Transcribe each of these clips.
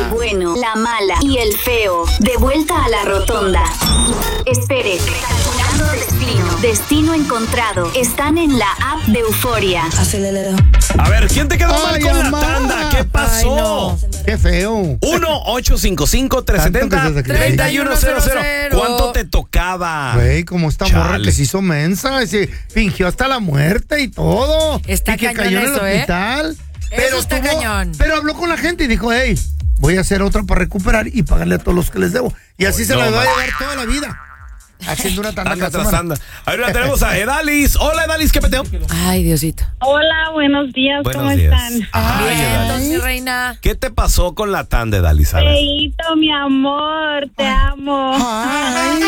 El bueno, la mala y el feo. De vuelta a la rotonda. Espere. Calculando destino. Destino encontrado. Están en la app de Euforia. A ver, ¿quién te quedó mal con la tanda? ¿Qué pasó? Ay, no. Qué feo. 1-855-370-3100. ¿Cuánto te tocaba? Güey, como esta morra que se hizo mensa, se fingió hasta la muerte y todo. Está y que cañón cayó en el eso, hospital. Pero está cañón. Pero habló con la gente y dijo, hey, voy a hacer otra para recuperar y pagarle a todos los que les debo. Y así se la va a llevar toda la vida. Haciendo una tanda tras tanda. Ahora tenemos a Edalis. Hola, Edalis, ¿qué peteo? Ay, Diosito. Hola, buenos días, ¿cómo están? Bien, entonces, reina. ¿Qué te pasó con la tanda, Edalis? Feito, mi amor, te amo. Ay,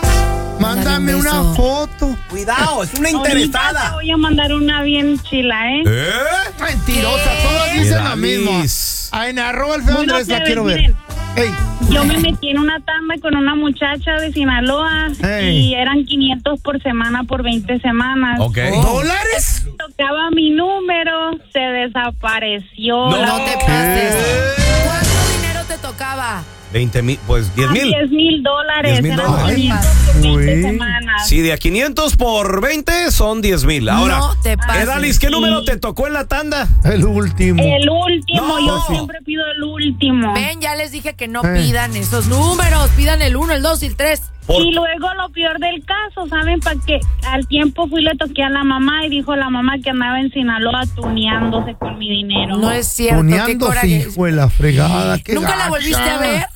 mándame una foto. Cuidado, es una Ahorita te interesada. voy a mandar una bien chila, ¿eh? Mentirosa, todas dicen lo mismo. Ay, en arroba el feo Andrés, la quiero ver. Hey. Yo me metí en una tanda con una muchacha de Sinaloa y eran 500 por semana por 20 semanas. Ok. ¿Dólares? Tocaba mi número, se desapareció. No te pases. ¿Cuánto dinero te tocaba? 20,000, pues 10,000. $10,000. $10,000. Eran 500 por 20 semanas. Sí, de a 500 por 20 son 10,000. Ahora, No te pases. Edalis, ¿qué número te tocó en la tanda? El último. El último, No. yo siempre pido el último. Ven, ya les dije que no pidan esos números. Pidan el 1, el 2 y el 3. Y luego lo peor del caso, ¿saben? Para que al tiempo fui y le toqué a la mamá y dijo la mamá que andaba en Sinaloa tuneándose con mi dinero. No es cierto, qué Tuneándose, coraje. hijo de la fregada. Qué ¿Nunca la gacha. volviste a ver?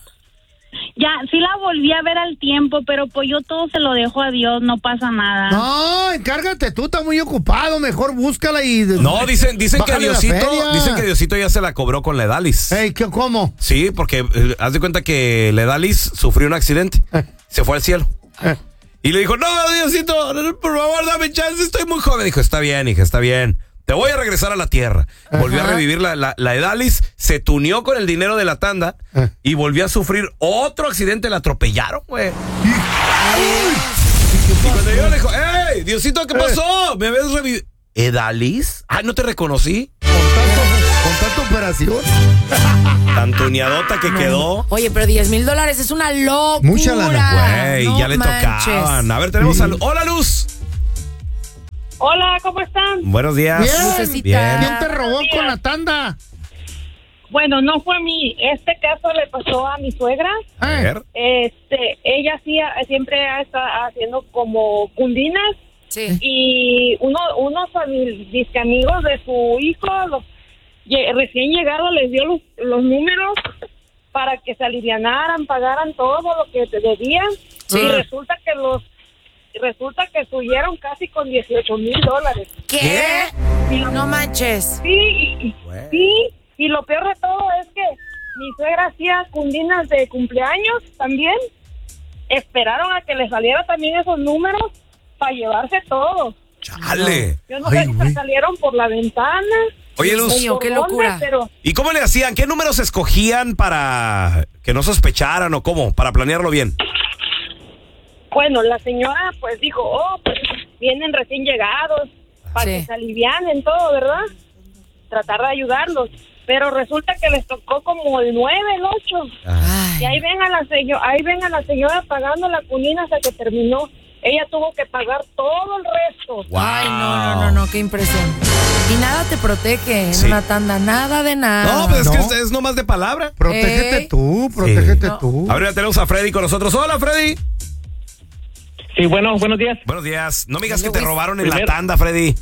Ya, sí la volví a ver al tiempo, pero pues yo todo se lo dejo a Dios, no pasa nada. No, encárgate tú, estás muy ocupado, mejor búscala y... No, dicen que Bájale la feria. Diosito ya se la cobró con la Edalis. Ey, ¿cómo? Sí, porque haz de cuenta que la Edalis sufrió un accidente. Se fue al cielo. Y le dijo, no, Diosito, por favor, dame chance, estoy muy joven. Dijo, está bien, hija, está bien. Te voy a regresar a la tierra. Volvió a revivir la Edalis, se tuneó con el dinero de la tanda y volvió a sufrir otro accidente. La atropellaron, güey. Y cuando yo le dijo, ¡ey, Diosito, qué pasó! ¿Me ves revivido? ¿Edalis? Ay, no te reconocí. Con tanta operación. Tan tuneadota que quedó. Oye, pero $10,000 es una locura. Mucha lana. Güey, No ya le manches. tocaban. A ver, tenemos a Luz. ¡Hola, Luz! Hola, ¿cómo están? Buenos días. Lucecita. Bien. ¿Quién te robó con la tanda? Bueno, no fue a mí. Este caso le pasó a mi suegra. A ver. Ella siempre está haciendo como cundinas. Sí. Y unos disque amigos de su hijo, recién llegado, les dio los números para que se alivianaran, pagaran todo lo que debían. Sí. Y resulta que subieron casi con $18,000. ¿Qué? No manches. Sí, y lo peor de todo es que mi suegra hacía cundinas de cumpleaños también. Esperaron a que le saliera también esos números para llevarse todo. ¡Chale! Yo no sé si se salieron por la ventana. Oye, Luz. Mío, qué locura. Pero ¿Y cómo le hacían? ¿Qué números escogían para que no sospecharan o cómo? Para planearlo bien. bueno, la señora pues dijo, pues vienen recién llegados para que se alivianen todo, ¿verdad? Tratar de ayudarlos. Pero resulta que les tocó como el 9, el 8. Y ahí ven a la señora pagando la cunina hasta que terminó. Ella tuvo que pagar todo el resto. Wow. Ay, no, qué impresión. Y nada te protege en una tanda, nada de nada. No, pues es que es nomás de palabra. Protégete tú. A ver, ya tenemos a Freddy con nosotros. Hola, Freddy. Sí, buenos días. Buenos días. No me digas que te robaron en la tanda, Freddy.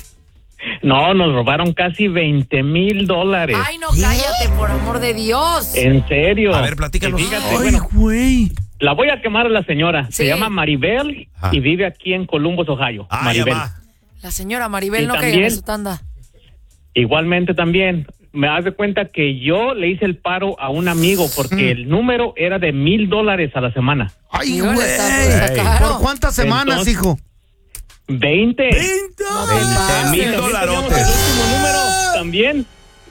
No, nos robaron casi $20,000. Ay, no, cállate, por amor de Dios. En serio. A ver, platícanos. Ay, güey. La voy a quemar a la señora. Sí. Se llama Maribel y vive aquí en Columbus, Ohio. Maribel. La señora Maribel, Y no también- caiga en su tanda. Igualmente también. Me das de cuenta que yo le hice el paro a un amigo porque el número era de $1,000 a la semana. Ay, Híjole, güey. está caro. ¿Por cuántas semanas, Entonces, hijo? 20. $20,000 dolarotes. El último número también.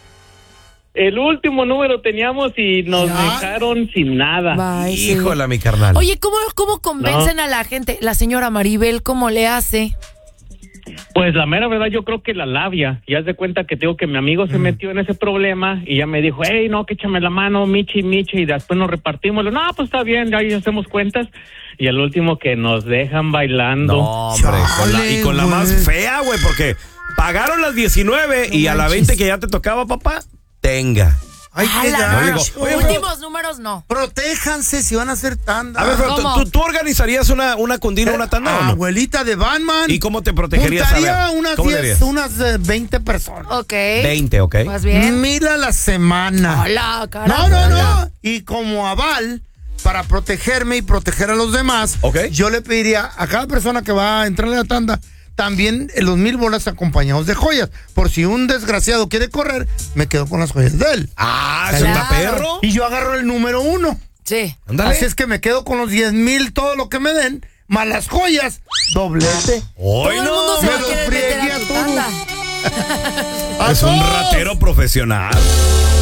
El último número teníamos y nos dejaron sin nada. Bye, sí. Híjole, mi carnal. Oye, ¿cómo convencen a la gente? La señora Maribel, ¿cómo le hace? Pues la mera verdad, yo creo que la labia. Ya haz de cuenta que tengo que mi amigo se metió en ese problema y ya me dijo, hey, no, que échame la mano, Michi, y después nos repartimos. No, pues está bien, ya hacemos cuentas. Y al último que nos dejan bailando. No, hombre, con la más fea, güey, porque pagaron las 19 y a la 20 que ya te tocaba, papá, tenga. Ay, qué gacho. Últimos números no. Protéjanse si van a hacer tanda. A ver, pero ¿tú organizarías una condina, una tanda o no? Abuelita de Batman. ¿Y cómo te protegerías? Juntaría unas 20 personas. Ok. 20, ¿ok? Más bien. 1,000 a la semana. Hola, caramba. No. Y como aval, para protegerme y proteger a los demás, yo le pediría a cada persona que va a entrar a la tanda también los 1,000 bolas acompañados de joyas. Por si un desgraciado quiere correr, me quedo con las joyas de él. Ah, ¿es un perro? Y yo agarro el número 1. Sí. Ándale. Así es que me quedo con los 10,000, todo lo que me den, más las joyas, doblete. Todo el mundo se va a Me querer los meter friegue a tu a todos. tanda. Es un ratero profesional.